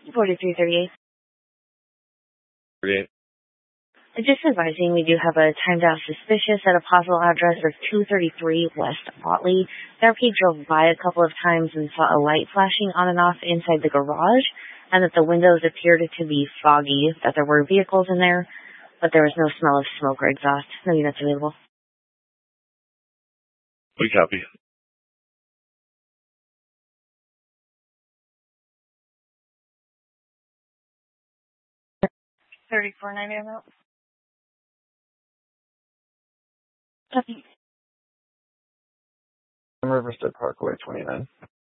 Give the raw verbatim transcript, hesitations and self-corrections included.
forty-three thirty-eight. thirty-eight. Just advising, we do have a timed out suspicious at a possible address of two thirty-three West Otley. Therapy drove by a couple of times and saw a light flashing on and off inside the garage, and that the windows appeared to be foggy, that there were vehicles in there, but there was no smell of smoke or exhaust. No units available. We copy. thirty-four ninety amount. Copy. Riverside Parkway, twenty-nine.